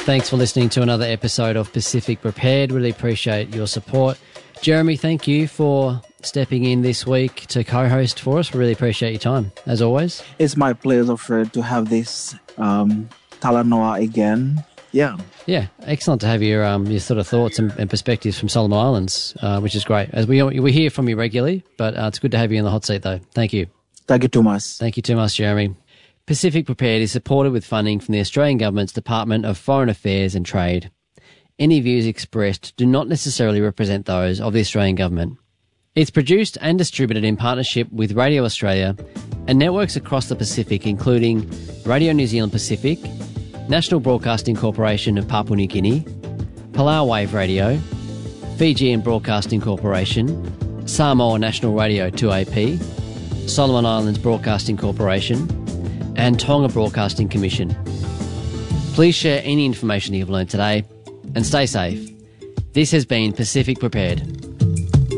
Thanks for listening to another episode of Pacific Prepared. Really appreciate your support. Jeremy, thank you for stepping in this week to co-host for us. We really appreciate your time, as always. It's my pleasure, Fred, to have this Talanoa again. Yeah, excellent to have your sort of thoughts and perspectives from Solomon Islands, which is great. As we hear from you regularly, but it's good to have you in the hot seat, though. Thank you. Thank you too much. Thank you too much, Jeremy. Pacific Prepared is supported with funding from the Australian Government's Department of Foreign Affairs and Trade. Any views expressed do not necessarily represent those of the Australian Government. It's produced and distributed in partnership with Radio Australia and networks across the Pacific, including Radio New Zealand Pacific, National Broadcasting Corporation of Papua New Guinea, Palau Wave Radio, Fijian Broadcasting Corporation, Samoa National Radio 2AP, Solomon Islands Broadcasting Corporation, and Tonga Broadcasting Commission. Please share any information you've learned today and stay safe. This has been Pacific Prepared.